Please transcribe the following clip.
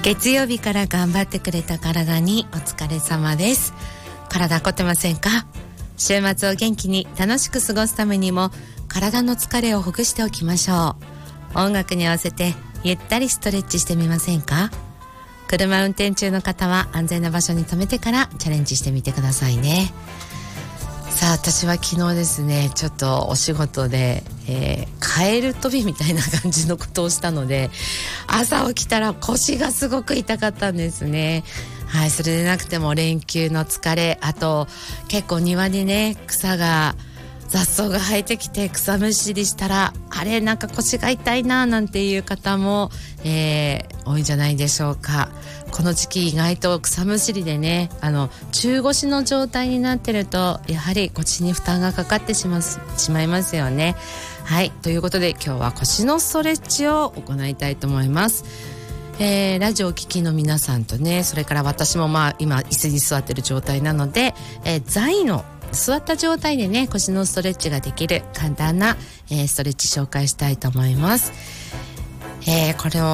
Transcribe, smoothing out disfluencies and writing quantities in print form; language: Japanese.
月曜日から頑張ってくれた体にお疲れ様です。体凝ってませんか？週末を元気に楽しく過ごすためにも体の疲れをほぐしておきましょう。音楽に合わせてゆったりストレッチしてみませんか？車運転中の方は安全な場所に停めてからチャレンジしてみてくださいね。さあ、私は昨日ですね、ちょっとお仕事で、カエル飛びみたいな感じのことをしたので、朝起きたら腰がすごく痛かったんですね。はい、それでなくても連休の疲れ、あと結構庭にね、雑草が生えてきて草むしりしたら、あれなんか腰が痛いななんていう方も、多いんじゃないでしょうか。この時期意外と草むしりでね、中腰の状態になってるとやはり腰に負担がかかってしまいますよね。はい、ということで今日は腰のストレッチを行いたいと思います。ラジオを聴きの皆さんとね、それから私も今椅子に座ってる状態なので、座った状態でね、腰のストレッチができる簡単な、ストレッチ紹介したいと思います。これを